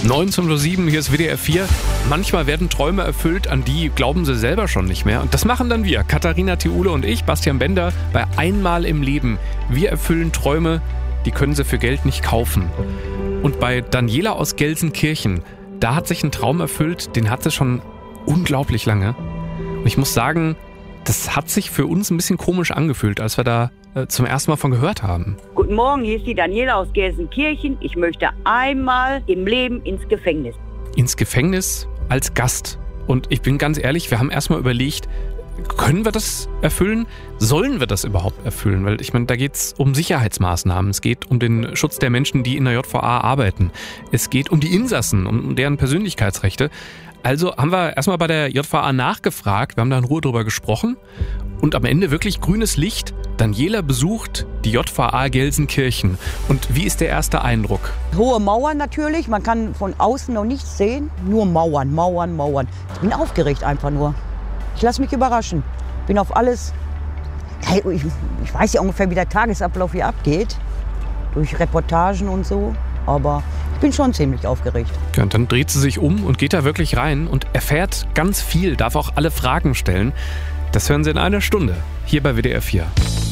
19:07 Uhr, hier ist WDR 4. Manchmal werden Träume erfüllt, an die glauben sie selber schon nicht mehr. Und das machen dann wir, Katharina Thiule und ich, Bastian Bender, bei Einmal im Leben. Wir erfüllen Träume, die können sie für Geld nicht kaufen. Und bei Daniela aus Gelsenkirchen, da hat sich ein Traum erfüllt, den hat sie schon unglaublich lange. Und ich muss sagen, das hat sich für uns ein bisschen komisch angefühlt, als wir da zum ersten Mal von gehört haben. Guten Morgen, hier ist die Daniela aus Gelsenkirchen. Ich möchte einmal im Leben ins Gefängnis. Ins Gefängnis als Gast. Und ich bin ganz ehrlich, wir haben erstmal überlegt, können wir das erfüllen? Sollen wir das überhaupt erfüllen? Weil ich meine, da geht es um Sicherheitsmaßnahmen. Es geht um den Schutz der Menschen, die in der JVA arbeiten. Es geht um die Insassen, um deren Persönlichkeitsrechte. Also haben wir erstmal bei der JVA nachgefragt, wir haben da in Ruhe drüber gesprochen und am Ende wirklich grünes Licht. Daniela besucht die JVA Gelsenkirchen. Und wie ist der erste Eindruck? Hohe Mauern natürlich, man kann von außen noch nichts sehen, nur Mauern, Mauern, Mauern. Ich bin aufgeregt einfach nur. Ich lasse mich überraschen, bin auf alles. Hey, ich weiß ja ungefähr, wie der Tagesablauf hier abgeht, durch Reportagen und so, aber ich bin schon ziemlich aufgeregt. Ja, und dann dreht sie sich um und geht da wirklich rein und erfährt ganz viel, darf auch alle Fragen stellen. Das hören Sie in einer Stunde, hier bei WDR 4.